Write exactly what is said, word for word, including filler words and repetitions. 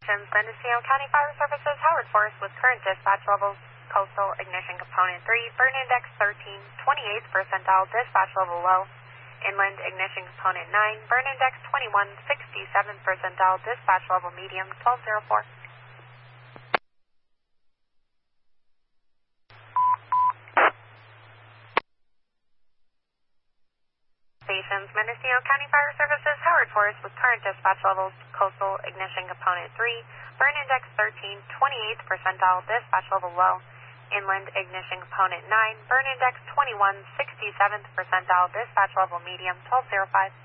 Mendocino County Fire Services, Howard Forest with current dispatch levels, coastal ignition component three, burn index thirteen, twenty-eighth percentile, dispatch level low. Inland ignition component nine, burn index twenty-one, sixty-seventh percentile, dispatch level medium, twelve oh four. Stations, Mendocino County Fire Services, Howard Forest with current dispatch levels, coastal ignition component three, burn index thirteen, twenty-eighth percentile, dispatch level low. Inland ignition component nine, burn index twenty-one, sixty-seventh percentile, dispatch level medium, twelve oh five.